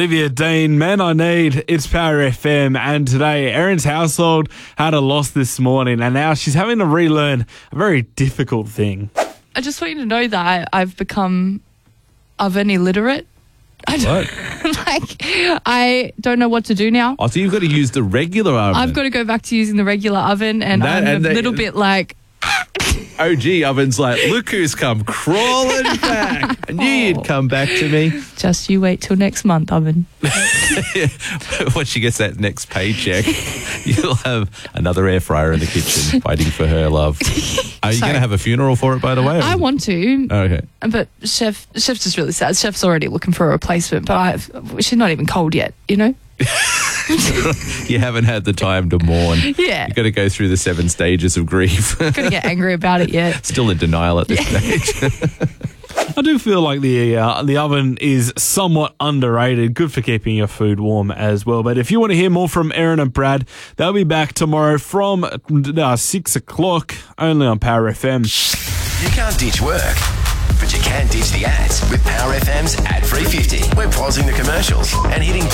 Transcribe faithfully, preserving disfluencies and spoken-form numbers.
Olivia Dean, Man I Need, it's Power F M, and today Erin's household had a loss this morning and now she's having to relearn a very difficult thing. I just want you to know that I've become oven illiterate. I don't, like, I don't know what to do now. Oh, so you've got to use the regular oven. I've got to go back to using the regular oven, and That- I'm and a they- little bit like, O G oven's like, look who's come crawling back. I knew you'd come back to me. just you wait till next month, oven. When she gets that next paycheck, you'll have another air fryer in the kitchen waiting for her love. Are you Sorry. going to have a funeral for it, by the way? or I is it- want to, Okay. but Chef, Chef's just really sad. Chef's already looking for a replacement, but I've, she's not even cold yet, you know? You haven't had the time to mourn. Yeah. You've got to go through the seven stages of grief. Gonna get angry about it yet. Still in denial at this stage. I do feel like the uh, the oven is somewhat underrated. Good for keeping your food warm as well. But if you want to hear more from Erin and Brad, they'll be back tomorrow from uh, six o'clock, only on Power F M. You can't ditch work, but you can ditch the ads with Power F M's Ad Free fifty. We're pausing the commercials and hitting